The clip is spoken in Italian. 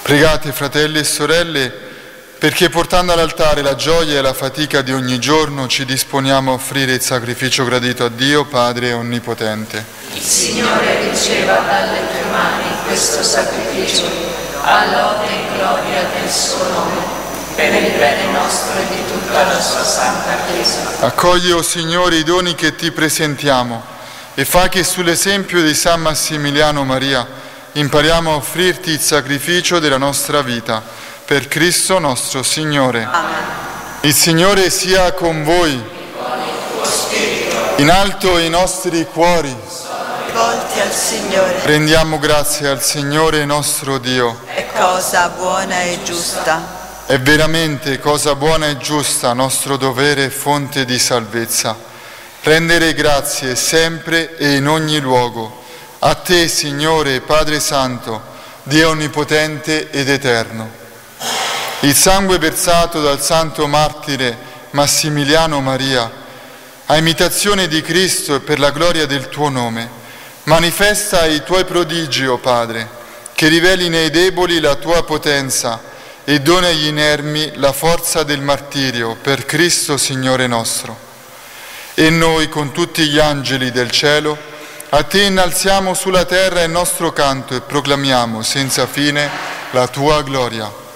Pregate, fratelli e sorelle, perché portando all'altare la gioia e la fatica di ogni giorno ci disponiamo a offrire il sacrificio gradito a Dio, Padre Onnipotente. Il Signore riceva dalle tue mani questo sacrificio, a lode e gloria del suo nome, per il bene nostro e di tutta la sua Santa Chiesa. Accogli, o Signore, i doni che ti presentiamo e fa che sull'esempio di San Massimiliano Maria impariamo a offrirti il sacrificio della nostra vita, per Cristo nostro Signore. Amen. Il Signore sia con voi. In alto i nostri cuori. Rivolti al Signore. Rendiamo grazie al Signore nostro Dio. È cosa buona e giusta. È veramente cosa buona e giusta, nostro dovere e fonte di salvezza. Rendere grazie sempre e in ogni luogo. A te, Signore, Padre Santo, Dio Onnipotente ed Eterno. Il sangue versato dal santo martire Massimiliano Maria, a imitazione di Cristo e per la gloria del tuo nome, manifesta i tuoi prodigi, o Padre, che riveli nei deboli la tua potenza e dona agli inermi la forza del martirio, per Cristo Signore nostro. E noi, con tutti gli angeli del cielo, a te innalziamo sulla terra il nostro canto e proclamiamo senza fine la tua gloria.